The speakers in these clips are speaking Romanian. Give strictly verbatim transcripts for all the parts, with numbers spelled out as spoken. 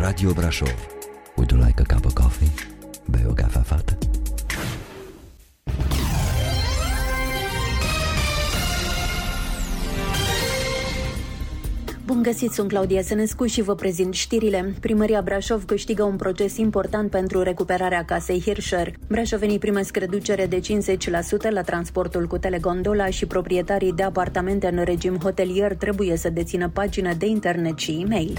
Radio Brașov. Would you like a cup of coffee? Bei o cafea fată? Bun găsit, sunt Claudia Sănescu și vă prezint știrile. Primăria Brașov câștigă un proces important pentru recuperarea casei Hirscher. Brașovenii primesc reducere de cincizeci la sută la transportul cu telegondola și proprietarii de apartamente în regim hotelier trebuie să dețină pagină de internet și e-mail.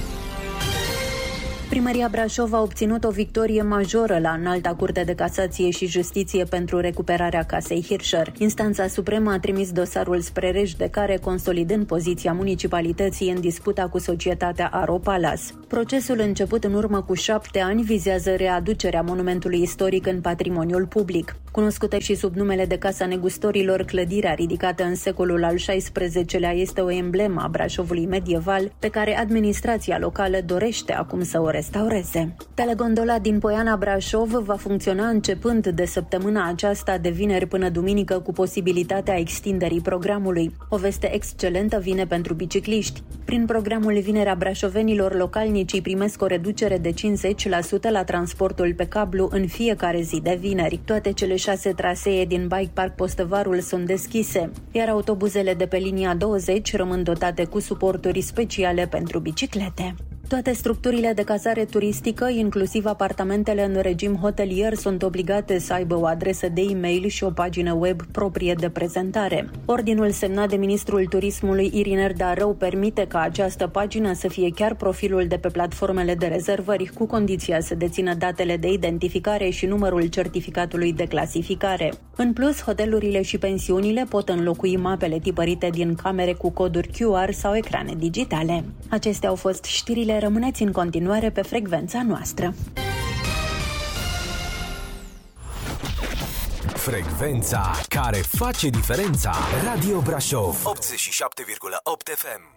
Primăria Brașov a obținut o victorie majoră la Înalta Curte de Casație și Justiție pentru recuperarea casei Hirscher. Instanța Supremă a trimis dosarul spre rejudecare, consolidând poziția municipalității în disputa cu societatea Aropalas. Procesul început în urmă cu șapte ani vizează readucerea monumentului istoric în patrimoniul public. Cunoscută și sub numele de Casa Negustorilor, clădirea ridicată în secolul al șaisprezecelea este o emblemă a Brașovului medieval pe care administrația locală dorește acum să o restaureze. Telegondola din Poiana Brașov va funcționa începând de săptămâna aceasta de vineri până duminică cu posibilitatea extinderii programului. O veste excelentă vine pentru bicicliști. Prin programul Vinerea Brașovenilor, localnicii primesc o reducere de cincizeci la sută la transportul pe cablu în fiecare zi de vineri. Toate cele șase trasee din Bike Park Postăvarul sunt deschise, iar autobuzele de pe linia douăzeci rămân dotate cu suporturi speciale pentru biciclete. Toate structurile de cazare turistică, inclusiv apartamentele în regim hotelier, sunt obligate să aibă o adresă de e-mail și o pagină web proprie de prezentare. Ordinul semnat de ministrul turismului Iriner Darău permite ca această pagină să fie chiar profilul de pe platformele de rezervări, cu condiția să dețină datele de identificare și numărul certificatului de clasificare. În plus, hotelurile și pensiunile pot înlocui mapele tipărite din camere cu coduri Q R sau ecrane digitale. Acestea au fost știrile. Rămâneți în continuare pe frecvența noastră. Frecvența care face diferența. Radio Brașov optzeci și șapte virgulă opt F M.